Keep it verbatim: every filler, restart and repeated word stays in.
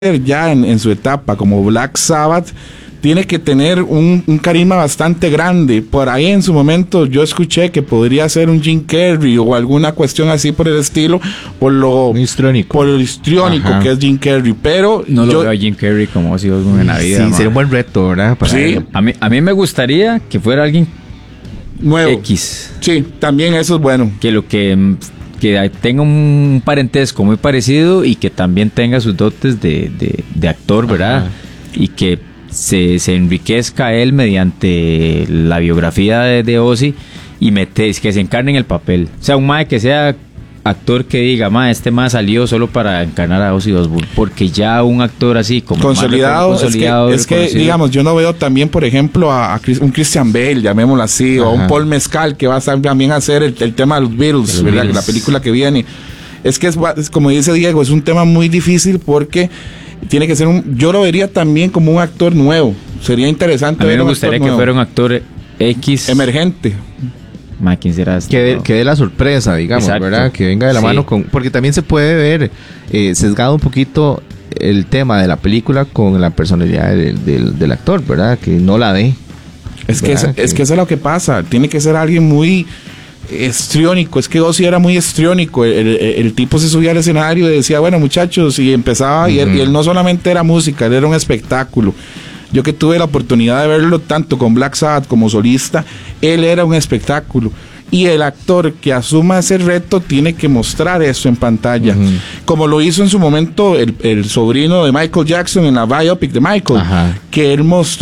ya en, en su etapa como Black Sabbath, tiene que tener un, un carisma bastante grande. Por ahí en su momento yo escuché que podría ser un Jim Carrey o alguna cuestión así por el estilo, por lo histriónico, por lo histriónico que es Jim Carrey, pero no yo, lo veo a Jim Carrey como Ozzy Osbourne en la vida. Sí, sería un buen reto, ¿verdad? Para sí. él. A mí, a mí me gustaría que fuera alguien nuevo. X. Sí, también eso es bueno. Que lo que que tenga un parentesco muy parecido y que también tenga sus dotes de, de, de actor, ¿verdad? Ajá. Y que se, se enriquezca él mediante la biografía de, de Ozzy y mete, que se encarne en el papel. O sea, un mae que sea actor que diga, mae, este mae salió solo para encarnar a Ozzy Osbourne, porque ya un actor así como consolidado, consolidado es que, es que digamos, yo no veo también, por ejemplo, a, a un Christian Bale, llamémoslo así, Ajá. o a un Paul Mescal que va a también a hacer el, el tema de los Beatles, los ¿verdad? Beatles. La película que viene. Es que es, es como dice Diego, es un tema muy difícil porque tiene que ser un, yo lo vería también como un actor nuevo. Sería interesante. A mí me gustaría que fuera un actor X emergente. Ma, ¿quién será este? Que dé que de la sorpresa, digamos, Exacto. ¿verdad? Que venga de la sí. mano con... Porque también se puede ver eh, sesgado un poquito el tema de la película con la personalidad del, del, del actor, ¿verdad? Que no la dé. Es que, es, que... es que eso es lo que pasa. Tiene que ser alguien muy histriónico. Es que Ozzy era muy histriónico. El, el, el tipo se subía al escenario y decía, bueno, muchachos, y empezaba, uh-huh. y, él, y él no solamente era música, él era un espectáculo. Yo que tuve la oportunidad de verlo tanto con Black Sabbath como solista, él era un espectáculo. Y el actor que asuma ese reto tiene que mostrar eso en pantalla. Uh-huh. Como lo hizo en su momento el, el sobrino de Michael Jackson en la biopic de Michael, Ajá. que él mostró